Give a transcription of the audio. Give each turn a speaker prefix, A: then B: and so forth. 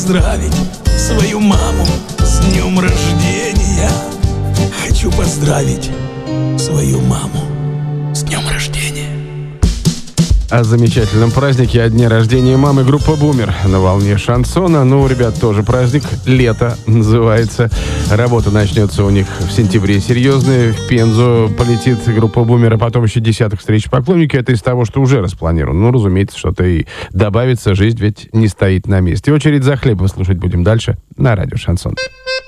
A: поздравить свою маму с днем рождения. Хочу поздравить свою маму с днем рождения.
B: О замечательном празднике, о дне рождения мамы, группа «Бумер» на волне шансона. Ну, у ребят тоже праздник, лето называется. Работа начнется у них в сентябре серьезная. В Пензу полетит группа «Бумер», а потом еще десяток встреч поклонники. Это из того, что уже распланировано. Ну, разумеется, что-то и добавится. Жизнь ведь не стоит на месте. Очередь за хлебом слушать будем дальше на радио «Шансон».